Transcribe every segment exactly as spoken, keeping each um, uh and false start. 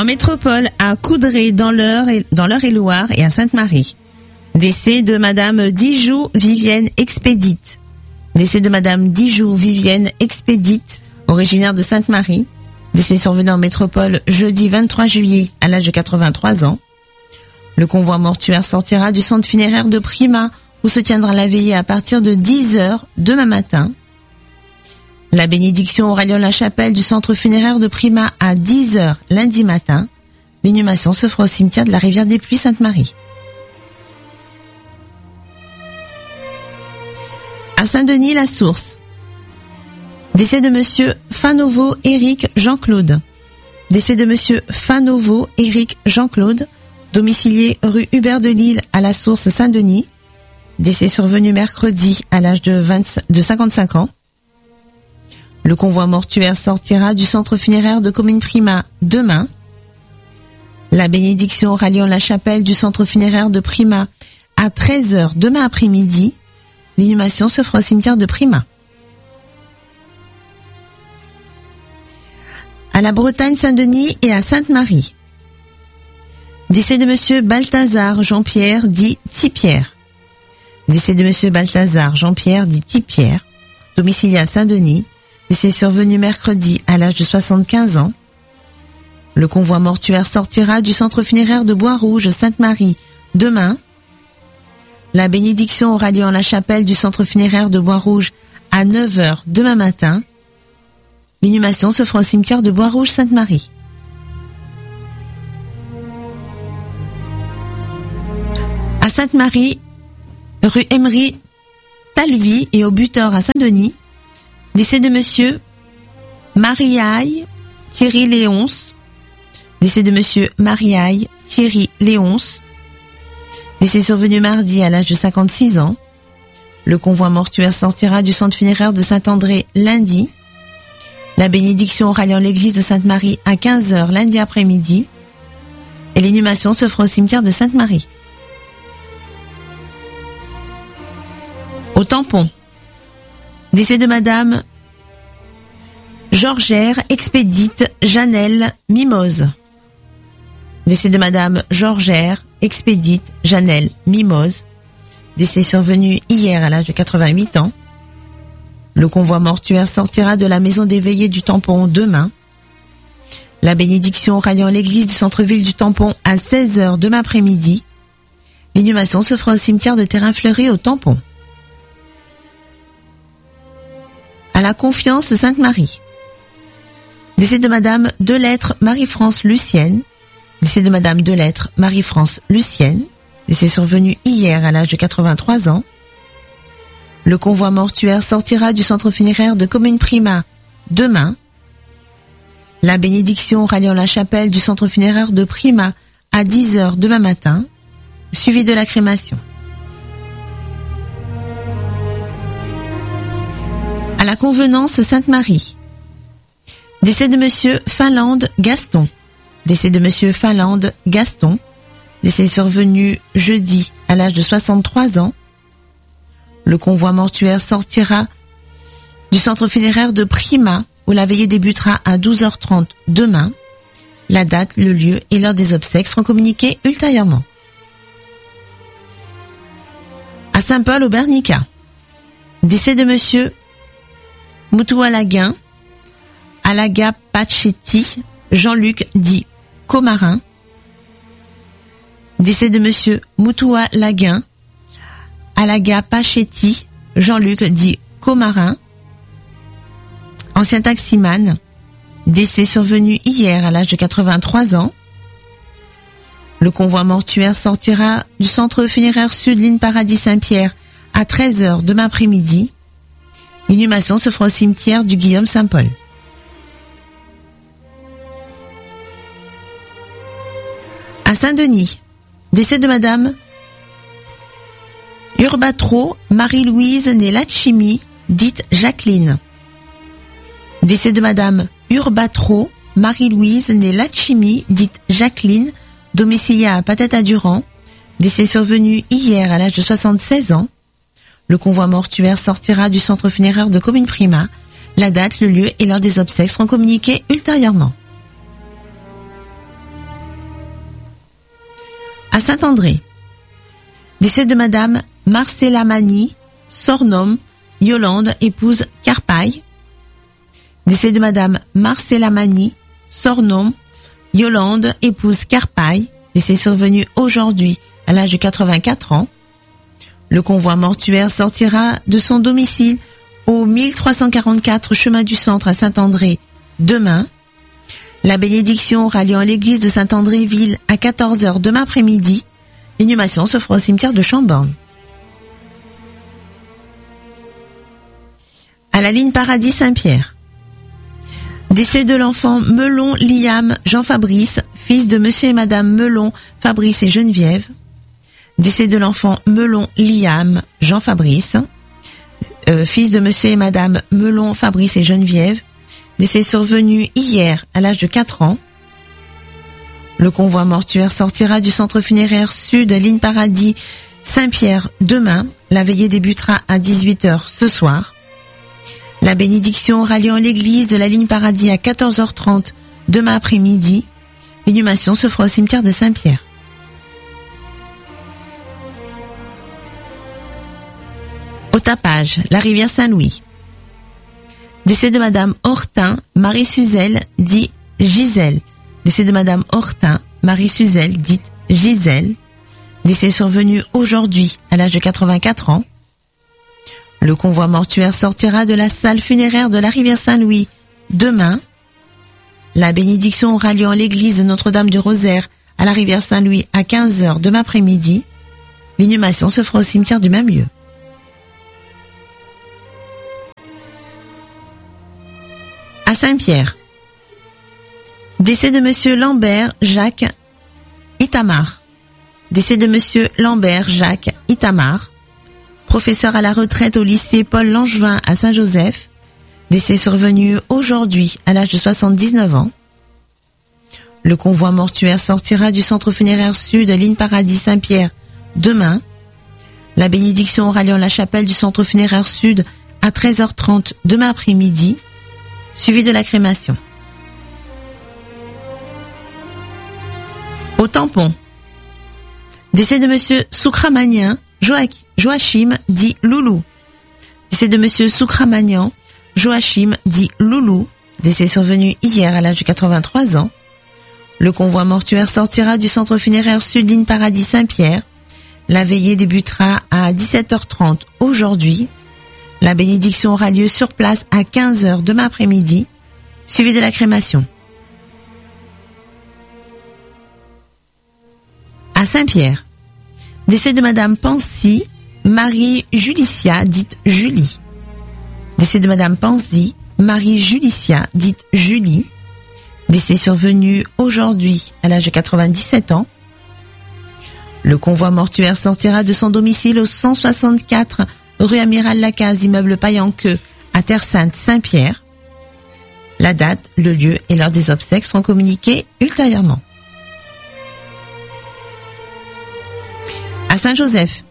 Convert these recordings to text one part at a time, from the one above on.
métropole, à Coudray, dans l'Eure et, dans l'Eure-et-Loire et à Sainte-Marie. Décès de Madame Dijoux Vivienne Expédite. Décès de Madame Dijoux Vivienne Expédite, originaire de Sainte-Marie. Décès survenu en métropole jeudi vingt-trois juillet à l'âge de quatre-vingt-trois ans. Le convoi mortuaire sortira du centre funéraire de Prima où se tiendra la veillée à partir de dix heures demain matin. La bénédiction aura lieu à la chapelle du centre funéraire de Prima à dix heures lundi matin. L'inhumation se fera au cimetière de la Rivière des Pluies Sainte-Marie. À Saint-Denis, la Source. Décès de monsieur Fanovo Éric Jean-Claude. Décès de monsieur Fanovo Éric Jean-Claude, domicilié rue Hubert de Lille à la Source Saint-Denis. Décès survenu mercredi à l'âge de, vingt, de cinquante-cinq ans. Le convoi mortuaire sortira du centre funéraire de Commune Prima demain. La bénédiction aura lieu en la chapelle du centre funéraire de Prima à treize heures demain après-midi. L'inhumation se fera au cimetière de Prima. À la Bretagne Saint-Denis et à Sainte-Marie. Décès de monsieur Balthazar Jean-Pierre dit Tipierre. Décès de monsieur Balthazar Jean-Pierre dit Tipierre, domicilié à Saint-Denis. Décès survenu mercredi à l'âge de soixante-quinze ans. Le convoi mortuaire sortira du centre funéraire de Bois-Rouge Sainte-Marie demain. La bénédiction aura lieu en la chapelle du centre funéraire de Bois-Rouge à neuf heures demain matin. L'inhumation se fera au cimetière de Bois-Rouge Sainte-Marie. À Sainte-Marie, rue Emery Talvy et au Butor à Saint-Denis, décès de monsieur Mariaille Thierry Léonce. Décès de monsieur Mariaille Thierry Léonce. Décès survenu mardi à l'âge de cinquante-six ans. Le convoi mortuaire sortira du centre funéraire de Saint-André lundi. La bénédiction aura lieu en l'église de Sainte-Marie à quinze heures lundi après-midi. Et l'inhumation se fera au cimetière de Sainte-Marie. Au Tampon. Décès de madame Georgère Expédite Janelle Mimose. Décès de madame Georgère Expédite Janelle Mimose. Décès survenu hier à l'âge de quatre-vingt-huit ans. Le convoi mortuaire sortira de la maison des veillées du Tampon demain. La bénédiction aura lieu en l'église du centre-ville du Tampon à seize heures demain après-midi. L'inhumation se fera au cimetière de Terrain Fleuri au Tampon. À la Confiance Sainte-Marie. Décès de madame Delettre Marie-France Lucienne. Décès de madame Delettre Marie-France Lucienne. Décès survenu hier à l'âge de quatre-vingt-trois ans. Le convoi mortuaire sortira du centre funéraire de Commune Prima demain. La bénédiction aura lieu en la chapelle du centre funéraire de Prima à dix heures demain matin, suivi de la crémation. À la Convenance Sainte-Marie. Décès de monsieur Finlande Gaston. Décès de monsieur Finlande Gaston. Décès survenu jeudi à l'âge de soixante-trois ans. Le convoi mortuaire sortira du centre funéraire de Prima où la veillée débutera à douze heures trente demain. La date, le lieu et l'heure des obsèques seront communiqués ultérieurement. À Saint-Paul au Bernica. Décès de monsieur Moutoualaguin, Alaga Pachetti, Jean-Luc dit Comarin. Décès de monsieur Moutoualaguin, Alaga Pachetti, Jean-Luc dit Comarin, ancien taximan, décès survenu hier à l'âge de quatre-vingt-trois ans. Le convoi mortuaire sortira du centre funéraire sud ligne Paradis Saint-Pierre à treize heures demain après-midi. L'inhumation se fera au cimetière du Guillaume Saint-Paul. À Saint-Denis, décès de madame Urbatro Marie-Louise née Lachimi, dite Jacqueline. Décès de madame Urbatro Marie-Louise née Lachimi, dite Jacqueline, domiciliée à Patata-Durand. Décès survenu hier à l'âge de soixante-seize ans. Le convoi mortuaire sortira du centre funéraire de Commune Prima. La date, le lieu et l'heure des obsèques seront communiqués ultérieurement. À Saint-André, décès de madame Marcella Mani, surnomme Yolande, épouse Carpaille. Décès de madame Marcella Mani, surnomme Yolande, épouse Carpaille. Décès survenu aujourd'hui à l'âge de quatre-vingt-quatre ans. Le convoi mortuaire sortira de son domicile au mille trois cent quarante-quatre chemin du Centre à Saint-André demain. La bénédiction aura lieu en l'église de Saint-André-Ville à quatorze heures demain après-midi. L'inhumation se fera au cimetière de Chamborne. À la ligne Paradis Saint-Pierre. Décès de l'enfant Melon Liam Jean-Fabrice, fils de monsieur et madame Melon, Fabrice et Geneviève. Décès de l'enfant Melon Liam Jean-Fabrice, euh, fils de monsieur et madame Melon, Fabrice et Geneviève. Décès survenu hier à l'âge de quatre ans. Le convoi mortuaire sortira du centre funéraire sud, ligne Paradis Saint-Pierre demain. La veillée débutera à dix-huit heures ce soir. La bénédiction aura lieu en l'église de la ligne Paradis à quatorze heures trente demain après-midi. L'inhumation se fera au cimetière de Saint-Pierre. Au Tapage, la rivière Saint-Louis. Décès de madame Hortin, Marie Suzel, dit Gisèle. Décès de madame Hortin, Marie Suzel, dite Gisèle. Décès survenu aujourd'hui à l'âge de quatre-vingt-quatre ans. Le convoi mortuaire sortira de la salle funéraire de la rivière Saint-Louis demain. La bénédiction aura lieu en l'église de Notre-Dame du Rosaire à la rivière Saint-Louis à quinze heures demain après-midi. L'inhumation se fera au cimetière du même lieu. À Saint-Pierre. Décès de monsieur Lambert Jacques Itamar. Décès de monsieur Lambert Jacques Itamar, professeur à la retraite au lycée Paul Langevin à Saint-Joseph. Décès survenu aujourd'hui à l'âge de soixante-dix-neuf ans. Le convoi mortuaire sortira du centre funéraire sud, ligne Paradis Saint-Pierre demain. La bénédiction aura lieu en la chapelle du centre funéraire sud à treize heures trente demain après-midi, suivi de la crémation. Au Tampon. Décès de monsieur Soukramanian Joachim dit Loulou. Décès de monsieur Soukramanian Joachim dit Loulou. Décès survenu hier à l'âge de quatre-vingt-trois ans. Le convoi mortuaire sortira du centre funéraire sud, ligne Paradis Saint-Pierre. La veillée débutera à dix-sept heures trente aujourd'hui. La bénédiction aura lieu sur place à quinze heures demain après-midi, suivi de la crémation. À Saint-Pierre. Décès de madame Pansy, Marie Julicia, dite Julie. Décès de madame Pansy, Marie Julicia, dite Julie. Décès survenu aujourd'hui à l'âge de quatre-vingt-dix-sept ans. Le convoi mortuaire sortira de son domicile au cent soixante-quatre rue Amiral Lacaze, immeuble Paille-en-Queue, à Terre-Sainte, Saint-Pierre. La date, le lieu et l'heure des obsèques seront communiqués ultérieurement. À Saint-Joseph.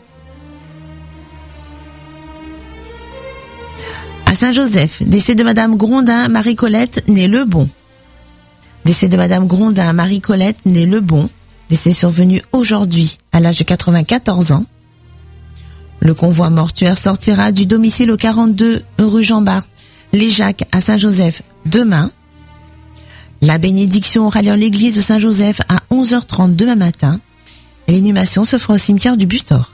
À Saint-Joseph, décès de madame Grondin Marie-Colette née Lebon. Décès de madame Grondin Marie-Colette née Lebon. Décès survenu aujourd'hui à l'âge de quatre-vingt-quatorze ans. Le convoi mortuaire sortira du domicile au quarante-deux rue Jean-Bart Léjac à Saint-Joseph demain. La bénédiction aura lieu en l'église de Saint-Joseph à onze heures trente demain matin. Et l'inhumation se fera au cimetière du Butor.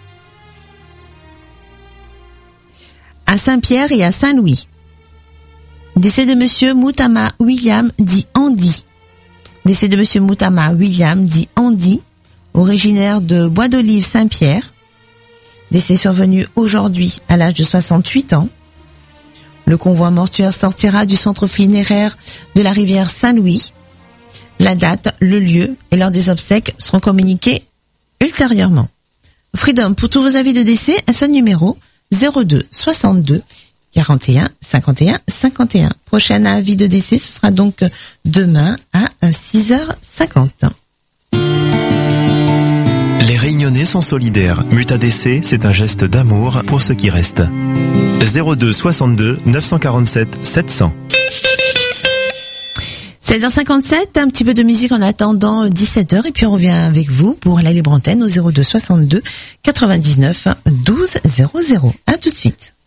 À Saint-Pierre et à Saint-Louis. Décès de monsieur Moutama William dit Andy. Décès de monsieur Moutama William dit Andy, originaire de Bois d'Olive Saint-Pierre. Décès survenu aujourd'hui à l'âge de soixante-huit ans. Le convoi mortuaire sortira du centre funéraire de la rivière Saint-Louis. La date, le lieu et l'heure des obsèques seront communiqués ultérieurement. Freedom, pour tous vos avis de décès, un seul numéro, zéro deux soixante-deux quarante et un cinquante et un cinquante et un. Prochain avis de décès, ce sera donc demain à six heures cinquante. Les Réunionnais sont solidaires. Mutadc, c'est un geste d'amour pour ceux qui restent. zéro deux soixante-deux neuf cent quarante-sept sept cents. seize heures cinquante-sept, un petit peu de musique en attendant dix-sept heures et puis on revient avec vous pour la libre antenne au zéro deux soixante-deux quatre-vingt-dix-neuf douze zéro zéro. À tout de suite.